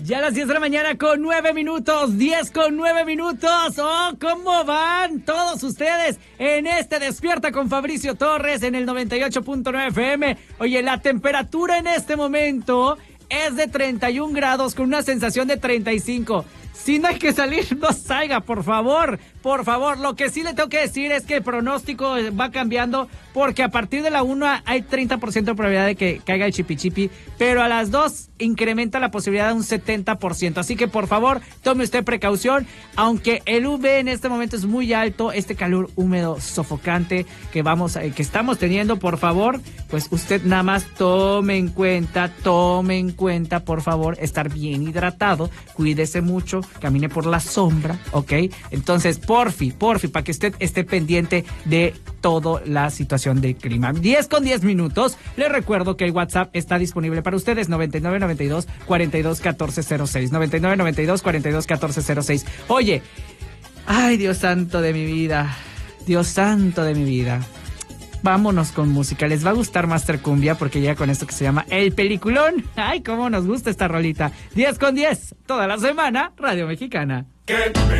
Ya a las 10 de la mañana con 9 minutos, 10 con 9 minutos. ¡Oh, cómo van todos ustedes en este Despierta con Fabricio Torres en el 98.9 FM! Oye, la temperatura en este momento es de 31 grados con una sensación de 35. Si no hay que salir, no salga, por favor. Por favor, lo que sí le tengo que decir es que el pronóstico va cambiando porque a partir de la 1 hay 30% de probabilidad de que caiga el chipi, pero a las 2 incrementa la posibilidad de un 70%. Así que por favor, tome usted precaución, aunque el UV en este momento es muy alto, este calor húmedo sofocante que estamos teniendo, por favor, pues usted nada más tome en cuenta, por favor, estar bien hidratado, cuídese mucho, camine por la sombra, ¿ok? Entonces, porfi, para que usted esté pendiente de toda la situación del clima. 10 con 10 minutos. Les recuerdo que el WhatsApp está disponible para ustedes, 9992-421406. 9992-421406. Oye, ay, Dios santo de mi vida. Vámonos con música. Les va a gustar Master Cumbia porque llega con esto que se llama El Peliculón. Ay, cómo nos gusta esta rolita. 10 con 10. Toda la semana, Radio Mexicana. ¡Qué